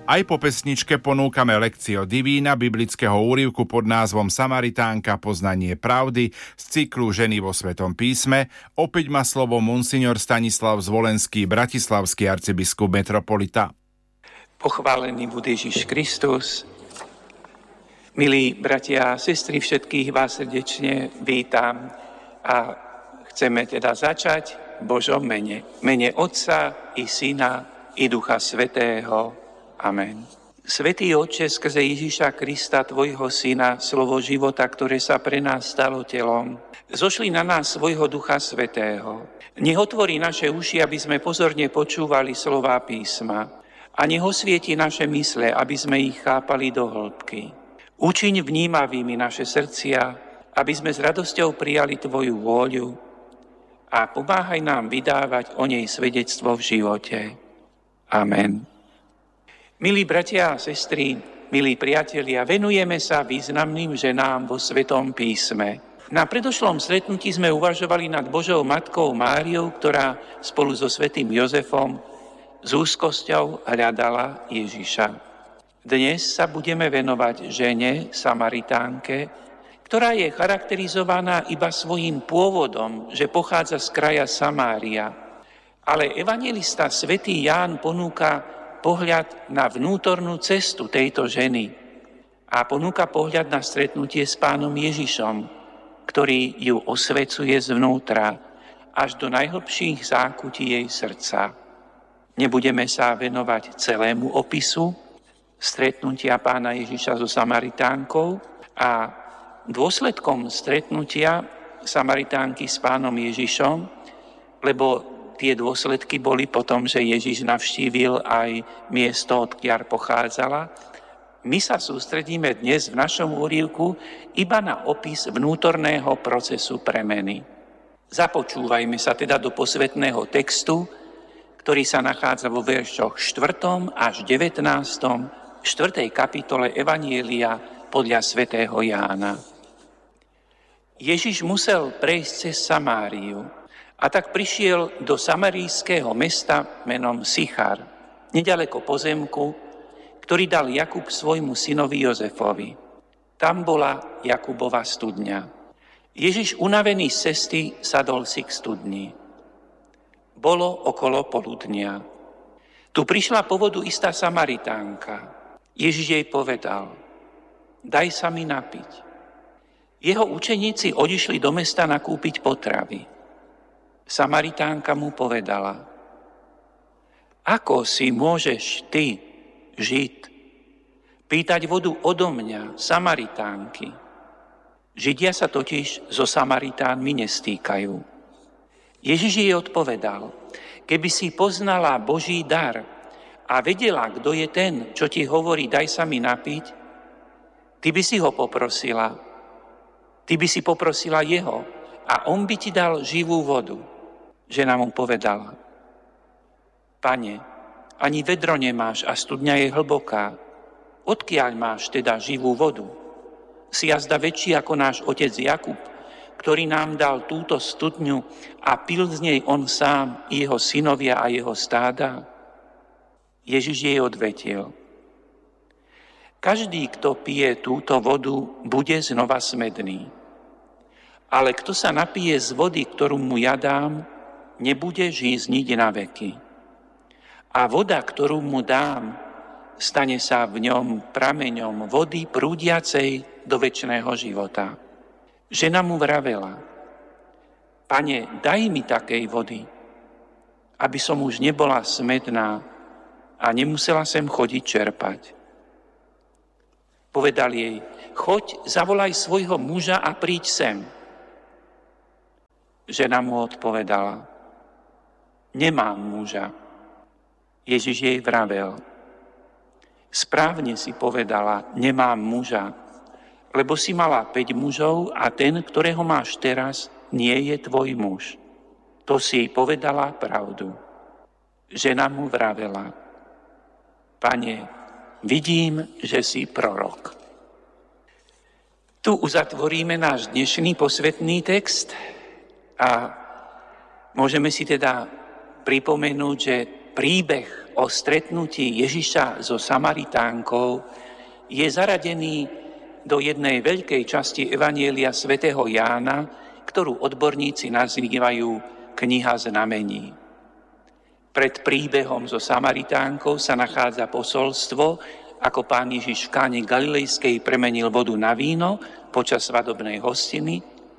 Aj po pesničke ponúkame lekcio divína biblického úryvku pod názvom Samaritánka poznanie pravdy z cyklu Ženy vo Svetom písme. Opäť má slovo monsignor Stanislav Zvolenský, bratislavský arcibiskup metropolita. Pochválený bude Ježiš Kristus. Milí bratia a sestry, všetkých vás srdečne vítam a chceme teda začať v Božom mene. Mene Otca i Syna i Ducha Svätého. Amen. Svätý Otče, skrze Ježiša Krista, Tvojho Syna, slovo života, ktoré sa pre nás stalo telom, zošli na nás svojho Ducha Svätého. Nech otvorí naše uši, aby sme pozorne počúvali slová písma a nech osvieti naše mysle, aby sme ich chápali do hĺbky. Učiň vnímavými naše srdcia, aby sme s radosťou prijali Tvoju vôľu a pomáhaj nám vydávať o nej svedectvo v živote. Amen. Milí bratia a sestry, milí priatelia, venujeme sa významným ženám vo Svetom písme. Na predošlom stretnutí sme uvažovali nad Božou matkou Máriou, ktorá spolu so svätým Jozefom s úzkosťou hľadala Ježiša. Dnes sa budeme venovať žene Samaritánke, ktorá je charakterizovaná iba svojím pôvodom, že pochádza z kraja Samária. Ale evanjelista svätý Ján ponúka pohľad na vnútornú cestu tejto ženy a ponúka pohľad na stretnutie s Pánom Ježišom, ktorý ju osvecuje zvnútra až do najhlbších zákutí jej srdca. Nebudeme sa venovať celému opisu stretnutia Pána Ježiša so Samaritánkou a dôsledkom stretnutia Samaritánky s Pánom Ježišom, lebo tie dôsledky boli potom, že Ježiš navštívil aj miesto, odkiaľ pochádzala. My sa sústredíme dnes v našom úryvku iba na opis vnútorného procesu premeny. Započúvajme sa teda do posvätného textu, ktorý sa nachádza vo veršoch 4. až 19. 4. kapitole Evanjelia podľa svätého Jána. Ježiš musel prejsť cez Samáriu. A tak prišiel do samarijského mesta menom Sichar, nedaleko pozemku, ktorý dal Jakub svojmu synovi Jozefovi. Tam bola Jakubova studňa. Ježiš, unavený z cesty, sadol si k studni. Bolo okolo poludnia. Tu prišla po vodu istá Samaritánka. Ježiš jej povedal: daj sa mi napiť. Jeho učeníci odišli do mesta nakúpiť potravy. Samaritánka mu povedala: ako si môžeš ty, Žid, pýtať vodu odo mňa, Samaritánky? Židia sa totiž so Samaritánmi nestýkajú. Ježiš jej odpovedal: keby si poznala Boží dar a vedela, kto je ten, čo ti hovorí, daj sa mi napiť, ty by si ho poprosila. Ty by si poprosila jeho a on by ti dal živú vodu. Žena mu povedala: Pane, ani vedro nemáš a studňa je hlboká. Odkiaľ máš teda živú vodu? Si jazda väčší ako náš otec Jakub, ktorý nám dal túto studňu a pil z nej on sám, i jeho synovia a jeho stáda? Ježiš jej odvetil: každý, kto pije túto vodu, bude znova smedný. Ale kto sa napije z vody, ktorú mu ja dám, nebude žízniť na veky. A voda, ktorú mu dám, stane sa v ňom prameňom vody prúdiacej do večného života. Žena mu vravela: Pane, daj mi takej vody, aby som už nebola smedná a nemusela sem chodiť čerpať. Povedal jej: choď, zavolaj svojho muža a príď sem. Žena mu odpovedala: nemám muža. Ježiš jej vravel: správne si povedala, nemám muža, lebo si mala 5 mužov a ten, ktorého máš teraz, nie je tvoj muž. To si jej povedala pravdu. Žena mu vravela: Pane, vidím, že si prorok. Tu uzatvoríme náš dnešný posvätný text a môžeme si teda pripomenúť, že príbeh o stretnutí Ježiša so Samaritánkou je zaradený do jednej veľkej časti Evanjelia svätého Jána, ktorú odborníci nazývajú kniha znamení. Pred príbehom so Samaritánkou sa nachádza posolstvo, ako Pán Ježiš v Káne Galilejskej premenil vodu na víno počas svadobnej hostiny,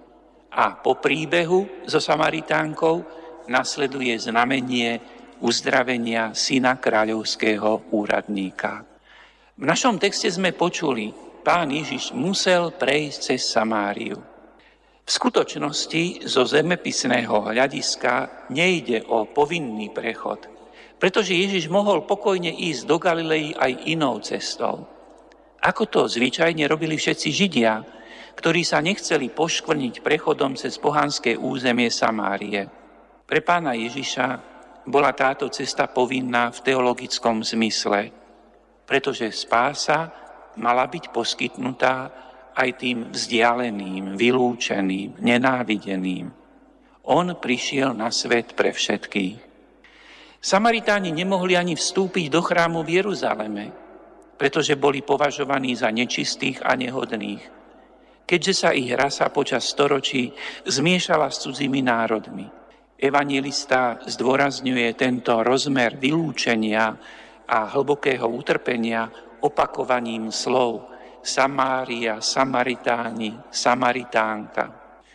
a po príbehu so Samaritánkou nasleduje znamenie uzdravenia syna kráľovského úradníka. V našom texte sme počuli, Pán Ježiš musel prejsť cez Samáriu. V skutočnosti zo zemepisného hľadiska nejde o povinný prechod, pretože Ježiš mohol pokojne ísť do Galilei aj inou cestou. Ako to zvyčajne robili všetci Židia, ktorí sa nechceli poškvrniť prechodom cez pohanské územie Samárie. Pre Pána Ježiša bola táto cesta povinná v teologickom zmysle, pretože spása mala byť poskytnutá aj tým vzdialeným, vylúčeným, nenávideným. On prišiel na svet pre všetkých. Samaritáni nemohli ani vstúpiť do chrámu v Jeruzaleme, pretože boli považovaní za nečistých a nehodných, keďže sa ich rasa počas storočí zmiešala s cudzými národmi. Evanjelista zdôrazňuje tento rozmer vylúčenia a hlbokého utrpenia opakovaním slov Samária, Samaritáni, Samaritánka.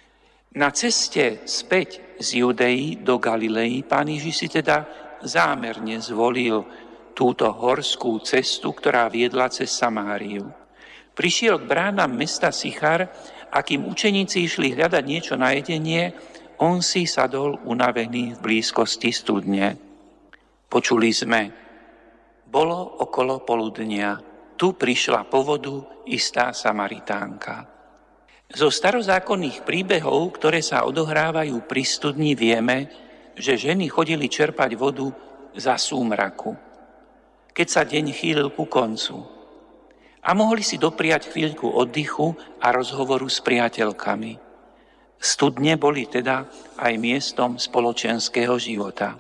Na ceste späť z Judei do Galilei Pán Ježiš si teda zámerne zvolil túto horskú cestu, ktorá viedla cez Samáriu. Prišiel k bránam mesta Sichar a kým učeníci išli hľadať niečo na jedenie, on si sadol unavený v blízkosti studne. Počuli sme, bolo okolo poludnia, tu prišla po vodu istá Samaritánka. Zo starozákonných príbehov, ktoré sa odohrávajú pri studni, vieme, že ženy chodili čerpať vodu za súmraku, keď sa deň chýlil ku koncu. A mohli si dopriať chvíľku oddychu a rozhovoru s priateľkami. Studne boli teda aj miestom spoločenského života.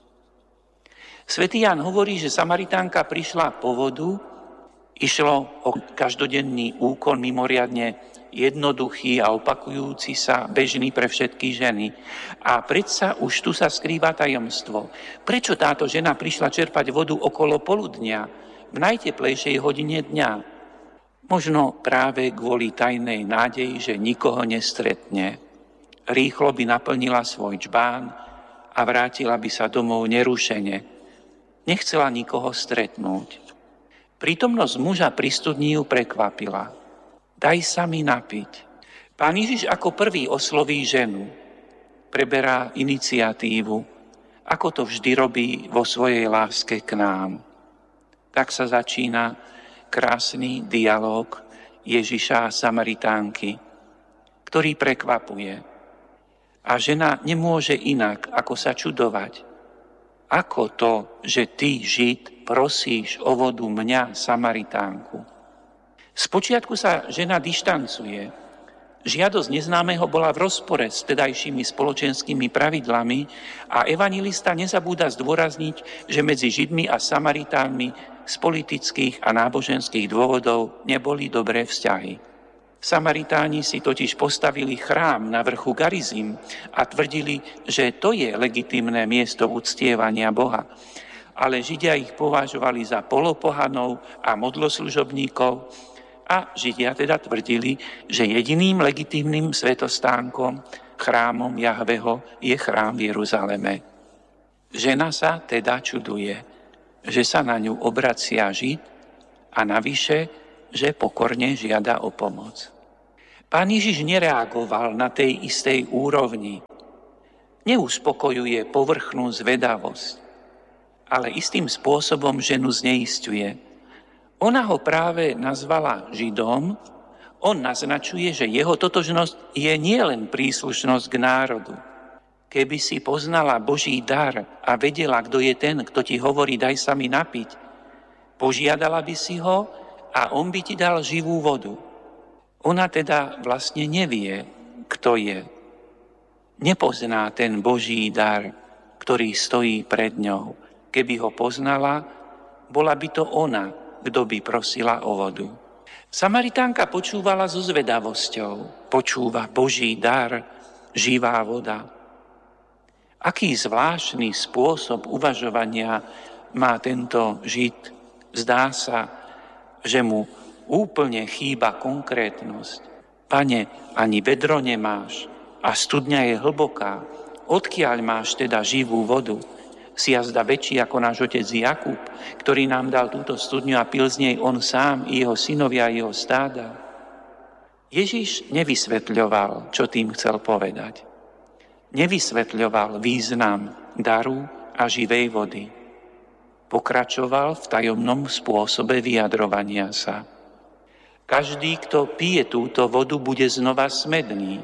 Svätý Ján hovorí, že Samaritánka prišla po vodu, išlo o každodenný úkon mimoriadne jednoduchý a opakujúci sa, bežný pre všetky ženy. A predsa už tu sa skrýva tajomstvo. Prečo táto žena prišla čerpať vodu okolo poludnia, v najteplejšej hodine dňa? Možno práve kvôli tajnej nádeji, že nikoho nestretne. Rýchlo by naplnila svoj džbán a vrátila by sa domov nerušene. Nechcela nikoho stretnúť. Prítomnosť muža pri studni ju prekvapila. Daj sa mi napiť. Pán Ježiš ako prvý osloví ženu. Preberá iniciatívu, ako to vždy robí vo svojej láske k nám. Tak sa začína krásny dialóg Ježiša a Samaritánky, ktorý prekvapuje. A žena nemôže inak, ako sa čudovať. Ako to, že ty, Žid, prosíš o vodu mňa, Samaritánku? Spočiatku sa žena dištancuje. Žiadosť neznámeho bola v rozpore s vtedajšími spoločenskými pravidlami a evanjelista nezabúda zdôrazniť, že medzi Židmi a Samaritánmi z politických a náboženských dôvodov neboli dobré vzťahy. Samaritáni si totiž postavili chrám na vrchu Garizim a tvrdili, že to je legitímne miesto uctievania Boha. Ale Židia ich považovali za polopohanov a modloslužobníkov a Židia teda tvrdili, že jediným legitímnym svätostánkom, chrámom Jahveho, je chrám v Jeruzaleme. Žena sa teda čuduje, že sa na ňu obracia Žid a navyše, že pokorne žiada o pomoc. Pán Ježiš nereagoval na tej istej úrovni. Neuspokojuje povrchnú zvedavosť, ale istým spôsobom ženu zneisťuje. Ona ho práve nazvala Židom, on naznačuje, že jeho totožnosť je nielen príslušnosť k národu. Keby si poznala Boží dar a vedela, kto je ten, kto ti hovorí, daj sa mi napiť, požiadala by si ho a on by ti dal živú vodu. Ona teda vlastne nevie, kto je. Nepozná ten Boží dar, ktorý stojí pred ňou, Keby ho poznala, bola by to ona, kto by prosila o vodu. Samaritánka počúvala so zvedavosťou. Počúva Boží dar, živá voda. Aký zvláštny spôsob uvažovania má tento Žid. Zdá sa, že mu úplne chýba konkrétnosť. Pane, ani vedro nemáš a studňa je hlboká. Odkiaľ máš teda živú vodu? Si jazda väčší ako náš otec Jakub, ktorý nám dal túto studňu a pil z nej on sám i jeho synovia a jeho stáda. Ježiš nevysvetľoval, čo tým chcel povedať. Nevysvetľoval význam daru a živej vody. Pokračoval v tajomnom spôsobe vyjadrovania sa. Každý, kto pije túto vodu, bude znova smedný.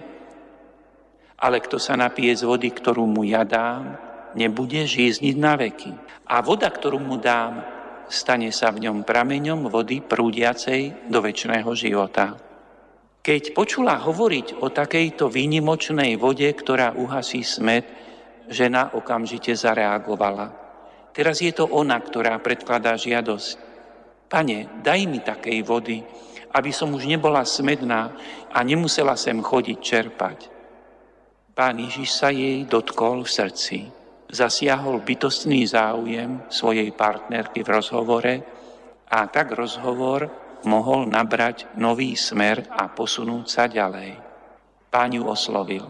Ale kto sa napije z vody, ktorú mu ja dám, nebude žízniť na veky. A voda, ktorú mu dám, stane sa v ňom prameňom vody prúdiacej do večného života. Keď počula hovoriť o takejto výnimočnej vode, ktorá uhasí smäd, žena okamžite zareagovala. Teraz je to ona, ktorá predkladá žiadosť. Pane, daj mi takej vody, aby som už nebola smedná a nemusela sem chodiť čerpať. Pán Ježiš sa jej dotkol v srdci. Zasiahol bytostný záujem svojej partnerky v rozhovore a tak rozhovor mohol nabrať nový smer a posunúť sa ďalej. Pán ju oslovil.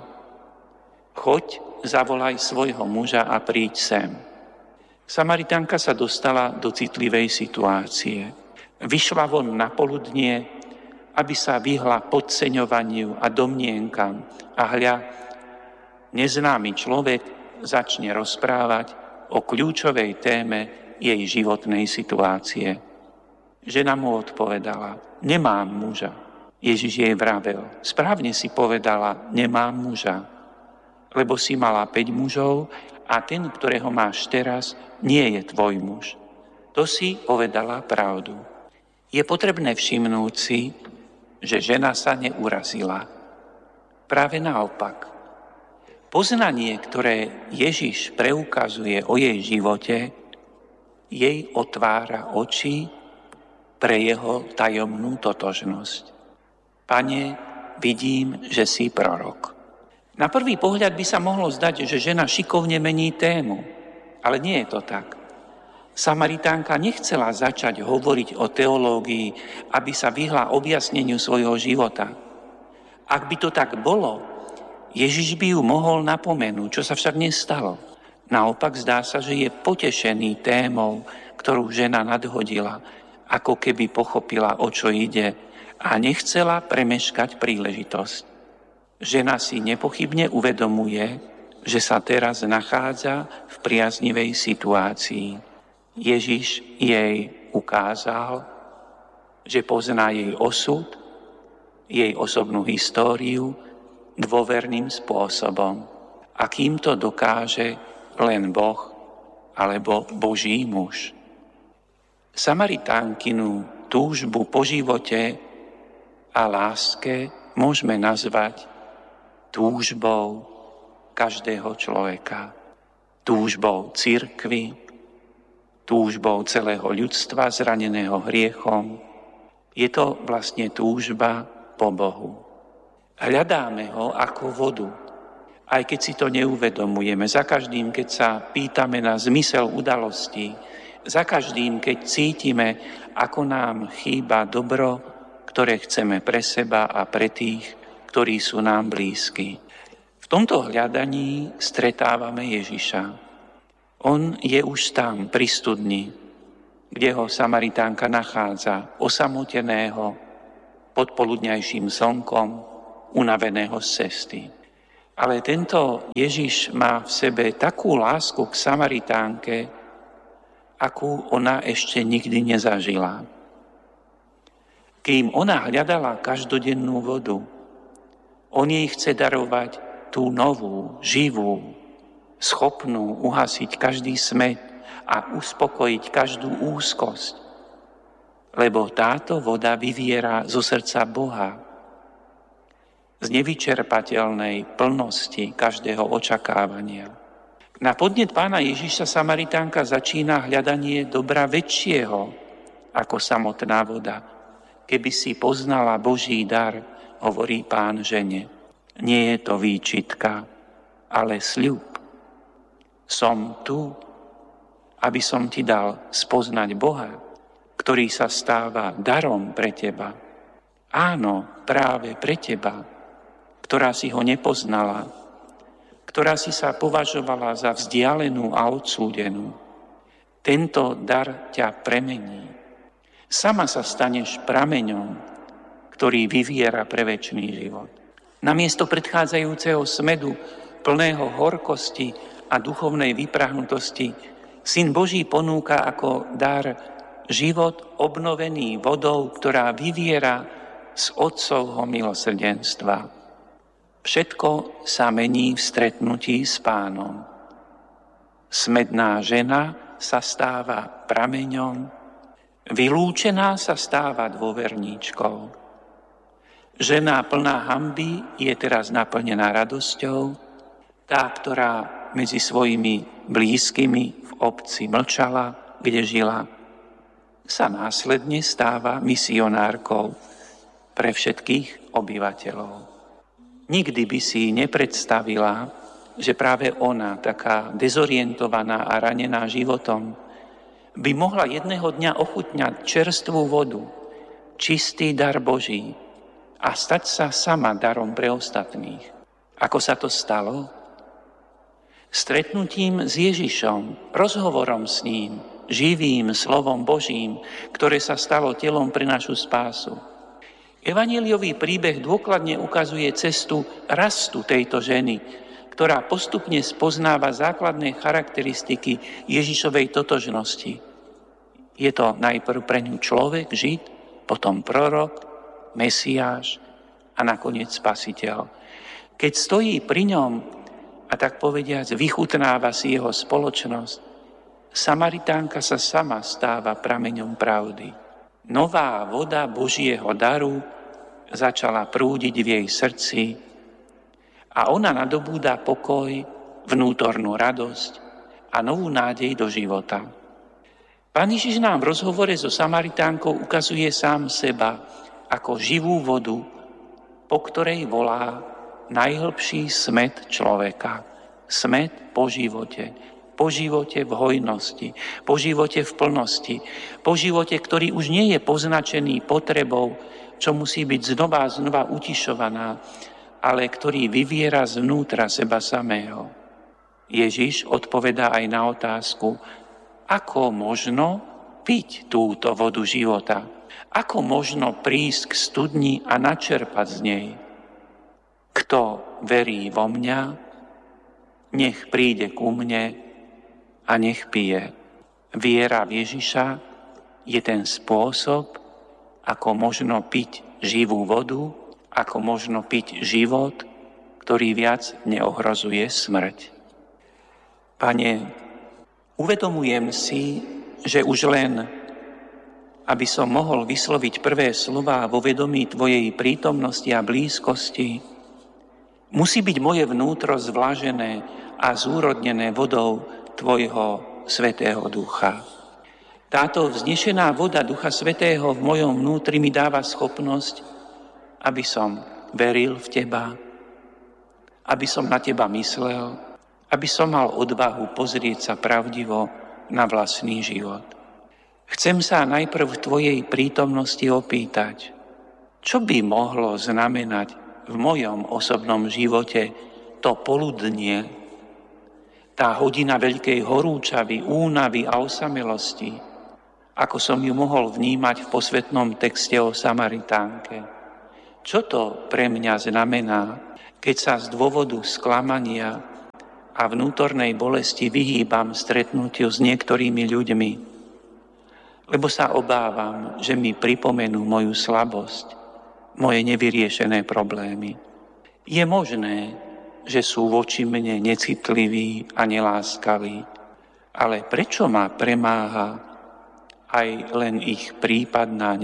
Choď, zavolaj svojho muža a príď sem. Samaritánka sa dostala do citlivej situácie. Vyšla von na poludnie, aby sa vyhla podceňovaniu a domnienkam. A hľa, neznámy človek začne rozprávať o kľúčovej téme jej životnej situácie. Žena mu odpovedala, nemám muža. Ježiš jej vravel, správne si povedala, nemám muža, lebo si mala 5 mužov a ten, ktorého máš teraz, nie je tvoj muž. To si povedala pravdu. Je potrebné všimnúť si, že žena sa neurazila. Práve naopak. Poznanie, ktoré Ježiš preukazuje o jej živote, jej otvára oči pre jeho tajomnú totožnosť. Pane, vidím, že si prorok. Na prvý pohľad by sa mohlo zdať, že žena šikovne mení tému, ale nie je to tak. Samaritánka nechcela začať hovoriť o teológii, aby sa vyhla objasneniu svojho života. Ak by to tak bolo, Ježiš by ju mohol napomenúť, čo sa však nestalo. Naopak zdá sa, že je potešený témou, ktorú žena nadhodila, ako keby pochopila, o čo ide a nechcela premeškať príležitosť. Žena si nepochybne uvedomuje, že sa teraz nachádza v priaznivej situácii. Ježiš jej ukázal, že pozná jej osud, jej osobnú históriu, dôverným spôsobom, akým to dokáže len Boh alebo Boží muž. Samaritánkinu túžbu po živote a láske môžeme nazvať túžbou každého človeka. Túžbou cirkvi, túžbou celého ľudstva zraneného hriechom. Je to vlastne túžba po Bohu. Hľadáme ho ako vodu, aj keď si to neuvedomujeme. Za každým, keď sa pýtame na zmysel udalostí, za každým, keď cítime, ako nám chýba dobro, ktoré chceme pre seba a pre tých, ktorí sú nám blízki. V tomto hľadaní stretávame Ježiša. On je už tam pri studni, kde ho Samaritánka nachádza, osamoteného, pod poludňajším slnkom, unaveného z cesty. Ale tento Ježiš má v sebe takú lásku k Samaritánke, akú ona ešte nikdy nezažila. Kým ona hľadala každodennú vodu, on jej chce darovať tú novú, živú, schopnú uhasiť každý smäd a uspokojiť každú úzkosť. Lebo táto voda vyviera zo srdca Boha, z nevyčerpateľnej plnosti každého očakávania. Na podnet Pána Ježiša Samaritánka začína hľadanie dobra väčšieho ako samotná voda. Keby si poznala Boží dar, hovorí Pán žene, nie je to výčitka, ale sľub. Som tu, aby som ti dal spoznať Boha, ktorý sa stáva darom pre teba. Áno, práve pre teba, ktorá si ho nepoznala, ktorá si sa považovala za vzdialenú a odsúdenú. Tento dar ťa premení. Sama sa staneš prameňom, ktorý vyviera pre večný život. Namiesto predchádzajúceho smedu, plného horkosti a duchovnej vyprahnutosti, Syn Boží ponúka ako dar život obnovený vodou, ktorá vyviera z Otcovho milosrdenstva. Všetko sa mení v stretnutí s Pánom. Smedná žena sa stáva prameňom, vylúčená sa stáva dôverníčkou. Žena plná hanby je teraz naplnená radosťou, tá, ktorá medzi svojimi blízkymi v obci mlčala, kde žila, sa následne stáva misionárkou pre všetkých obyvateľov. Nikdy by si nepredstavila, že práve ona, taká dezorientovaná a ranená životom, by mohla jedného dňa ochutňať čerstvú vodu, čistý dar Boží a stať sa sama darom pre ostatných. Ako sa to stalo? Stretnutím s Ježišom, rozhovorom s ním, živým slovom Božím, ktoré sa stalo telom pre našu spásu. Evanjeliový príbeh dôkladne ukazuje cestu rastu tejto ženy, ktorá postupne spoznáva základné charakteristiky Ježišovej totožnosti. Je to najprv pre ňu človek, Žid, potom prorok, Mesiáš a nakoniec Spasiteľ. Keď stojí pri ňom a tak povediac vychutnáva si jeho spoločnosť, Samaritánka sa sama stáva prameňom pravdy. Nová voda Božieho daru začala prúdiť v jej srdci a ona nadobúda pokoj, vnútornú radosť a novú nádej do života. Pán Ježiš nám v rozhovore so Samaritánkou ukazuje sám seba ako živú vodu, po ktorej volá najhlbší smäd človeka. Smäd po živote v hojnosti, po živote v plnosti, po živote, ktorý už nie je poznačený potrebou, čo musí byť znova utišovaná, ale ktorý vyviera zvnútra seba samého. Ježiš odpovedá aj na otázku, ako možno piť túto vodu života, ako možno prísť k studni a načerpať z nej. Kto verí vo mňa, nech príde ku mne a nech pije. Viera v Ježiša je ten spôsob, ako možno piť živú vodu, ako možno piť život, ktorý viac neohrozuje smrť. Pane, uvedomujem si, že už len, aby som mohol vysloviť prvé slová vo vedomí Tvojej prítomnosti a blízkosti, musí byť moje vnútro zvlážené a zúrodnené vodou Tvojho Svätého Ducha. Táto vznešená voda Ducha Svätého v mojom vnútri mi dáva schopnosť, aby som veril v Teba, aby som na Teba myslel, aby som mal odvahu pozrieť sa pravdivo na vlastný život. Chcem sa najprv v Tvojej prítomnosti opýtať, čo by mohlo znamenať v mojom osobnom živote to poludnie, tá hodina veľkej horúčavy, únavy a osamelosti, ako som ju mohol vnímať v posvätnom texte o Samaritánke. Čo to pre mňa znamená, keď sa z dôvodu sklamania a vnútornej bolesti vyhýbam stretnutiu s niektorými ľuďmi, lebo sa obávam, že mi pripomenú moju slabosť, moje nevyriešené problémy. Je možné, že sú voči mne necitliví a neláskaví, ale prečo ma premáha aj len ich prípadná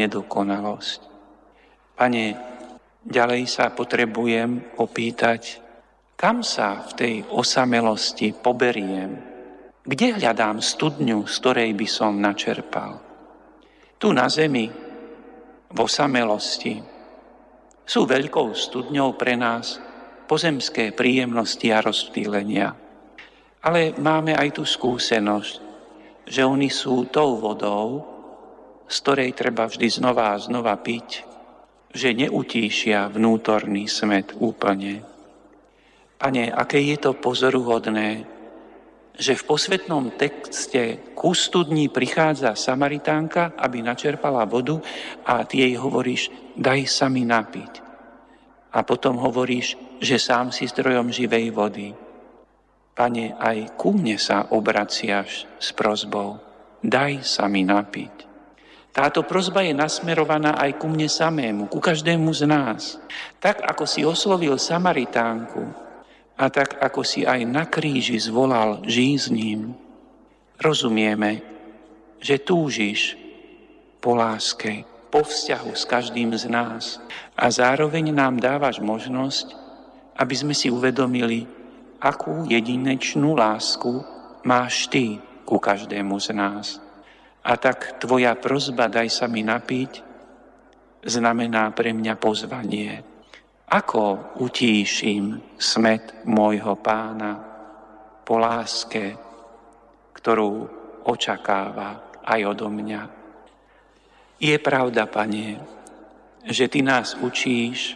nedokonalosť? Pane, ďalej sa potrebujem opýtať, Kam sa v tej osamelosti poberiem? Kde hľadám studňu, z ktorej by som načerpal? Tu na zemi, v osamelosti, sú veľkou studňou pre nás pozemské príjemnosti a rozptýlenia. Ale máme aj tú skúsenosť, že oni sú tou vodou, z ktorej treba vždy znova a znova piť, že neutíšia vnútorný smäd úplne. Pane, aké je to pozoruhodné, že v posvätnom texte ku studni prichádza Samaritánka, aby načerpala vodu a ty jej hovoríš, daj sa mi napiť. A potom hovoríš, že sám si zdrojom živej vody. Pane, aj ku mne sa obraciaš s prosbou, daj sa mi napiť. Táto prosba je nasmerovaná aj ku mne samému, ku každému z nás. Tak, ako si oslovil Samaritánku, a tak, ako si aj na kríži zvolal žij s ním, rozumieme, že túžiš po láske, po vzťahu s každým z nás a zároveň nám dávaš možnosť, aby sme si uvedomili, akú jedinečnú lásku máš ty ku každému z nás. A tak tvoja prosba daj sa mi napiť znamená pre mňa pozvanie. Ako utíšim smäd môjho Pána po láske, ktorú očakáva aj odo mňa. Je pravda, Pane, že ty nás učíš,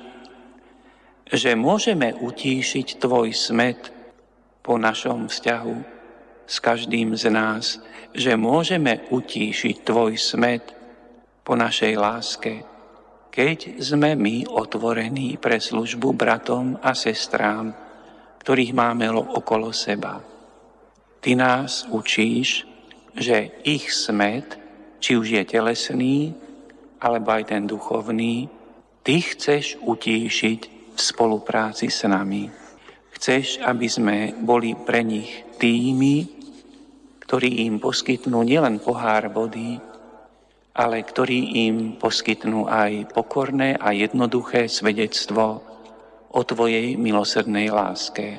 že môžeme utíšiť tvoj smäd po našom vzťahu s každým z nás, že môžeme utíšiť tvoj smäd po našej láske, keď sme my otvorení pre službu bratom a sestrám, ktorých máme okolo seba. Ty nás učíš, že ich smäd, či už je telesný, alebo aj ten duchovný, ty chceš utíšiť v spolupráci s nami. Chceš, aby sme boli pre nich tými, ktorí im poskytnú nielen pohár vody, ale ktorí im poskytnú aj pokorné a jednoduché svedectvo o tvojej milosrdnej láske.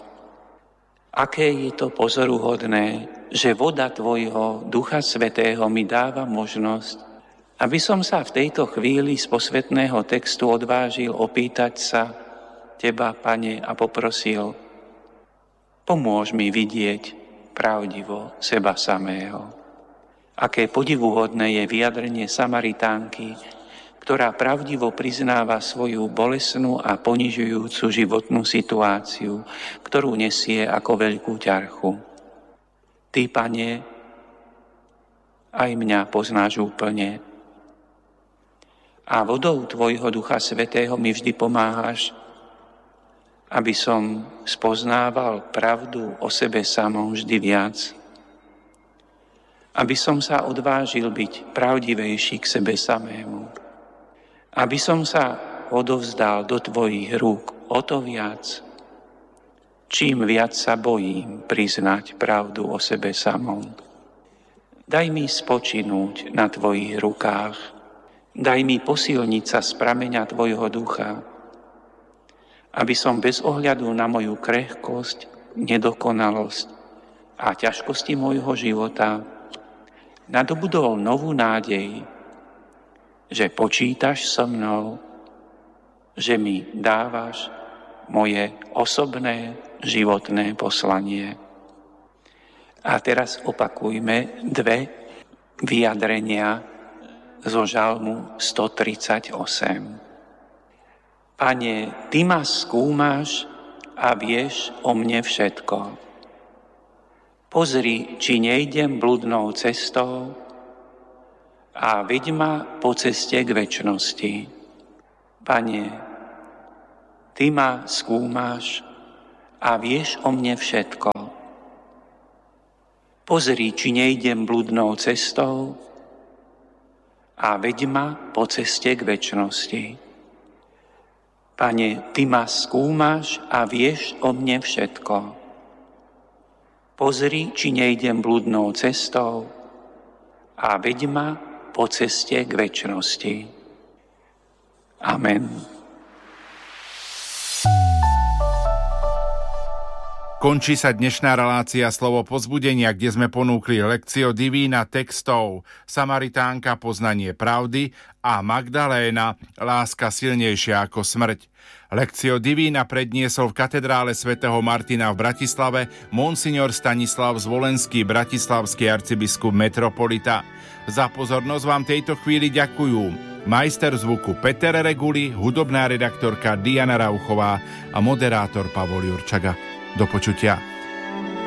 Aké je to pozoruhodné, že voda tvojho Ducha Svätého mi dáva možnosť, aby som sa v tejto chvíli z posvätného textu odvážil opýtať sa teba, Pane, a poprosil, pomôž mi vidieť pravdivo seba samého. Aké podivuhodné je vyjadrenie Samaritánky, ktorá pravdivo priznáva svoju bolesnú a ponižujúcu životnú situáciu, ktorú nesie ako veľkú ťarchu. Ty, Pane, aj mňa poznáš úplne. A vodou tvojho Ducha Svätého mi vždy pomáhaš, aby som spoznával pravdu o sebe samom vždy viac, aby som sa odvážil byť pravdivejší k sebe samému, aby som sa odovzdal do tvojich rúk o to viac, čím viac sa bojím priznať pravdu o sebe samom. Daj mi spočinúť na tvojich rukách, daj mi posilniť sa z prameňa tvojho ducha, aby som bez ohľadu na moju krehkosť, nedokonalosť a ťažkosti môjho života nadobudol novú nádej, že počítaš so mnou, že mi dávaš moje osobné životné poslanie. A teraz opakujme dve vyjadrenia zo žalmu 138. Pane, ty ma skúmaš a vieš o mne všetko. Pozri, či nejdem bludnou cestou a veď ma po ceste k večnosti. Pane, ty ma skúmaš a vieš o mne všetko. Pozri, či nejdem bludnou cestou a veď ma po ceste k večnosti. Pane, ty ma skúmaš a vieš o mne všetko. Pozri, či nejdem bludnou cestou a veď ma po ceste k večnosti. Amen. Končí sa dnešná relácia Slovo povzbudenia, kde sme ponúkli Lectio Divina textov Samaritánka, poznanie pravdy a Magdaléna, láska silnejšia ako smrť. Lectio Divina predniesol v katedrále svätého Martina v Bratislave monsignor Stanislav Zvolenský, bratislavský arcibiskup metropolita. Za pozornosť vám tejto chvíli ďakujú majster zvuku Peter Reguli, hudobná redaktorka Diana Rauchová a moderátor Pavol Jurčaga. Do počutia.